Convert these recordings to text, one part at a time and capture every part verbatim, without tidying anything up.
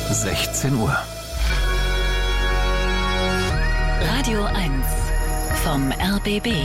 sechzehn Uhr. Radio eins vom R B B.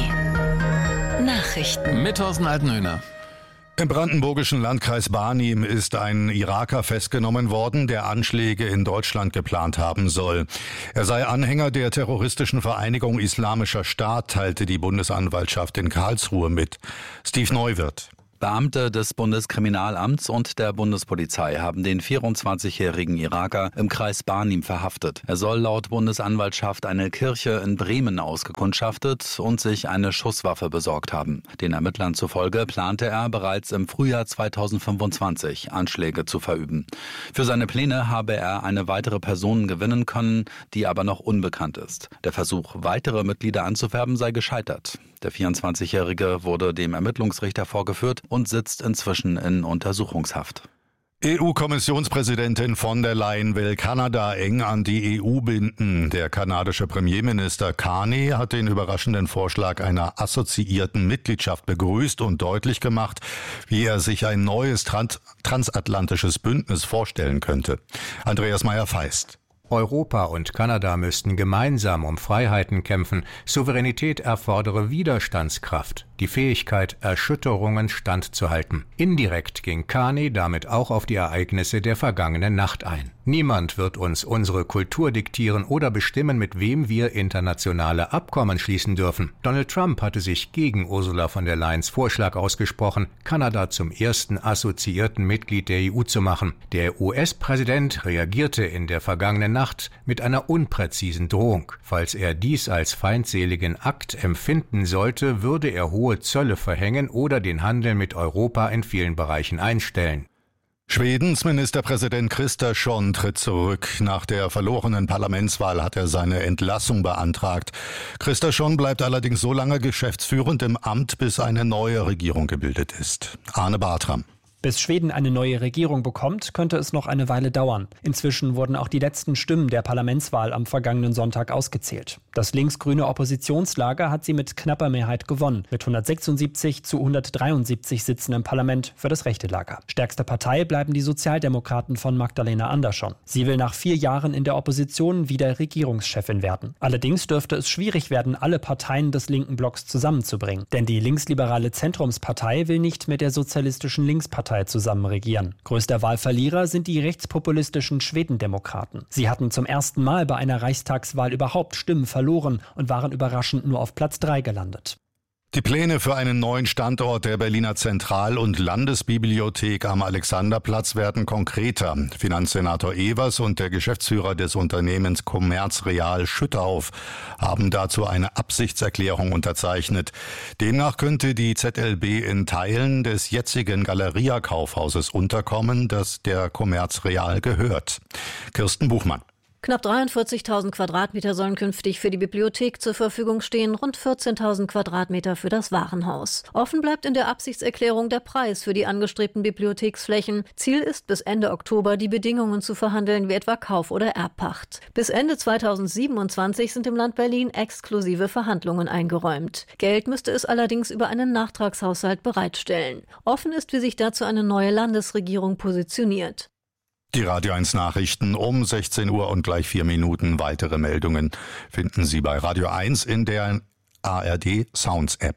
Nachrichten. Mit Thorsten Altenhöhner. Im brandenburgischen Landkreis Barnim ist ein Iraker festgenommen worden, der Anschläge in Deutschland geplant haben soll. Er sei Anhänger der terroristischen Vereinigung Islamischer Staat, teilte die Bundesanwaltschaft in Karlsruhe mit. Steve Neuwirth. Beamte des Bundeskriminalamts und der Bundespolizei haben den vierundzwanzigjährigen Iraker im Kreis Barnim verhaftet. Er soll laut Bundesanwaltschaft eine Kirche in Bremen ausgekundschaftet und sich eine Schusswaffe besorgt haben. Den Ermittlern zufolge plante er bereits im Frühjahr zweitausendfünfundzwanzig Anschläge zu verüben. Für seine Pläne habe er eine weitere Person gewinnen können, die aber noch unbekannt ist. Der Versuch, weitere Mitglieder anzufärben, sei gescheitert. Der vierundzwanzigjährige wurde dem Ermittlungsrichter vorgeführt und sitzt inzwischen in Untersuchungshaft. E U-Kommissionspräsidentin von der Leyen will Kanada eng an die E U binden. Der kanadische Premierminister Carney hat den überraschenden Vorschlag einer assoziierten Mitgliedschaft begrüßt und deutlich gemacht, wie er sich ein neues trans- transatlantisches Bündnis vorstellen könnte. Andreas Meyer-Feist. Europa und Kanada müssten gemeinsam um Freiheiten kämpfen. Souveränität erfordere Widerstandskraft, die Fähigkeit, Erschütterungen standzuhalten. Indirekt ging Carney damit auch auf die Ereignisse der vergangenen Nacht ein. Niemand wird uns unsere Kultur diktieren oder bestimmen, mit wem wir internationale Abkommen schließen dürfen. Donald Trump hatte sich gegen Ursula von der Leyens Vorschlag ausgesprochen, Kanada zum ersten assoziierten Mitglied der E U zu machen. Der U S-Präsident reagierte in der vergangenen Nacht mit einer unpräzisen Drohung. Falls er dies als feindseligen Akt empfinden sollte, würde er hohe Zölle verhängen oder den Handel mit Europa in vielen Bereichen einstellen. Schwedens Ministerpräsident Kristersson tritt zurück. Nach der verlorenen Parlamentswahl hat er seine Entlassung beantragt. Kristersson bleibt allerdings so lange geschäftsführend im Amt, bis eine neue Regierung gebildet ist. Arne Bartram. Bis Schweden eine neue Regierung bekommt, könnte es noch eine Weile dauern. Inzwischen wurden auch die letzten Stimmen der Parlamentswahl am vergangenen Sonntag ausgezählt. Das linksgrüne Oppositionslager hat sie mit knapper Mehrheit gewonnen, mit hundertsechsundsiebzig zu hundertdreiundsiebzig Sitzen im Parlament für das rechte Lager. Stärkste Partei bleiben die Sozialdemokraten von Magdalena Andersson. Sie will nach vier Jahren in der Opposition wieder Regierungschefin werden. Allerdings dürfte es schwierig werden, alle Parteien des linken Blocks zusammenzubringen. Denn die linksliberale Zentrumspartei will nicht mit der sozialistischen Linkspartei zusammen regieren. Größter Wahlverlierer sind die rechtspopulistischen Schwedendemokraten. Sie hatten zum ersten Mal bei einer Reichstagswahl überhaupt Stimmen verloren und waren überraschend nur auf Platz drei gelandet. Die Pläne für einen neuen Standort der Berliner Zentral- und Landesbibliothek am Alexanderplatz werden konkreter. Finanzsenator Evers und der Geschäftsführer des Unternehmens Commerz Real Schüttauf haben dazu eine Absichtserklärung unterzeichnet. Demnach könnte die Z L B in Teilen des jetzigen Galeria-Kaufhauses unterkommen, das der Commerz Real gehört. Kirsten Buchmann. Knapp dreiundvierzigtausend Quadratmeter sollen künftig für die Bibliothek zur Verfügung stehen, rund vierzehntausend Quadratmeter für das Warenhaus. Offen bleibt in der Absichtserklärung der Preis für die angestrebten Bibliotheksflächen. Ziel ist, bis Ende Oktober die Bedingungen zu verhandeln, wie etwa Kauf- oder Erbpacht. Bis Ende zweitausendsiebenundzwanzig sind im Land Berlin exklusive Verhandlungen eingeräumt. Geld müsste es allerdings über einen Nachtragshaushalt bereitstellen. Offen ist, wie sich dazu eine neue Landesregierung positioniert. Die Radio eins Nachrichten um sechzehn Uhr und gleich vier Minuten. Weitere Meldungen finden Sie bei Radio eins in der A R D Sounds App.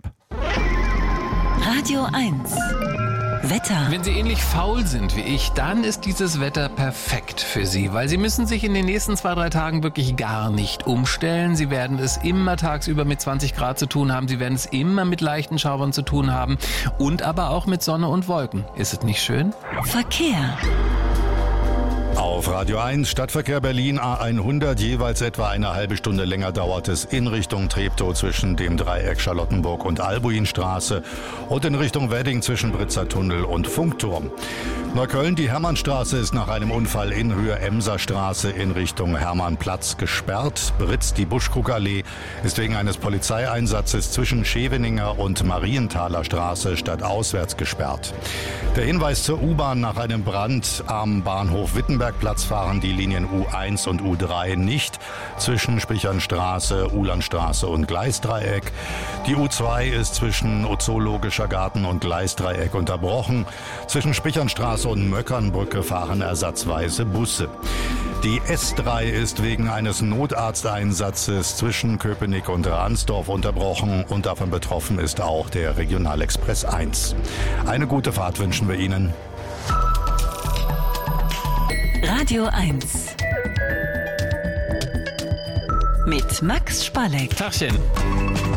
Radio eins. Wetter. Wenn Sie ähnlich faul sind wie ich, dann ist dieses Wetter perfekt für Sie, weil Sie müssen sich in den nächsten zwei, drei Tagen wirklich gar nicht umstellen. Sie werden es immer tagsüber mit zwanzig Grad zu tun haben. Sie werden es immer mit leichten Schauern zu tun haben und aber auch mit Sonne und Wolken. Ist es nicht schön? Verkehr. Auf Radio eins, Stadtverkehr Berlin A hundert, jeweils etwa eine halbe Stunde länger dauert es in Richtung Treptow zwischen dem Dreieck Charlottenburg und Albuinstraße und in Richtung Wedding zwischen Britzer Tunnel und Funkturm. Neukölln, die Hermannstraße ist nach einem Unfall in Höhe Emserstraße in Richtung Hermannplatz gesperrt. Britz, die Buschkrugallee, ist wegen eines Polizeieinsatzes zwischen Scheveninger und Marienthaler Straße stadtauswärts gesperrt. Der Hinweis zur U-Bahn nach einem Brand am Bahnhof Wittenbergplatz Platz fahren die Linien U eins und U drei nicht zwischen Spichernstraße, Uhlandstraße und Gleisdreieck. Die U zwei ist zwischen Zoologischer Garten und Gleisdreieck unterbrochen. Zwischen Spichernstraße und Möckernbrücke fahren ersatzweise Busse. Die S drei ist wegen eines Notarzteinsatzes zwischen Köpenick und Ransdorf unterbrochen und davon betroffen ist auch der Regionalexpress eins. Eine gute Fahrt wünschen wir Ihnen. Radio eins mit Max Spalleck. Tachchen.